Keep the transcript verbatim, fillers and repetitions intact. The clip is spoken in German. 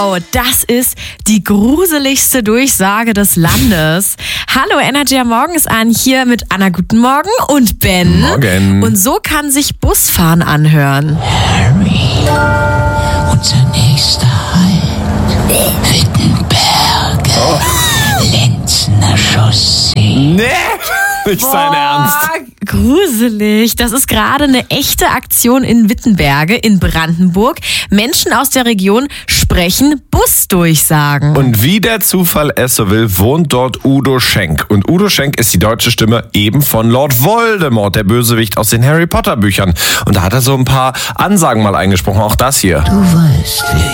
Wow, das ist die gruseligste Durchsage des Landes. Hallo, Energy am Morgen ist an, hier mit Anna, guten Morgen, und Ben. Morgen. Und so kann sich Busfahren anhören. Harry, unser nächster Halt, Wittenberge, Oh. Lenzner Chaussee. Nee, nicht sein Ernst. Gruselig. Das ist gerade eine echte Aktion in Wittenberge in Brandenburg. Menschen aus der Region sprechen Busdurchsagen. Und wie der Zufall es so will, wohnt dort Udo Schenk. Und Udo Schenk ist die deutsche Stimme eben von Lord Voldemort, der Bösewicht aus den Harry Potter Büchern. Und da hat er so ein paar Ansagen mal eingesprochen, auch das hier. Du weißt, wie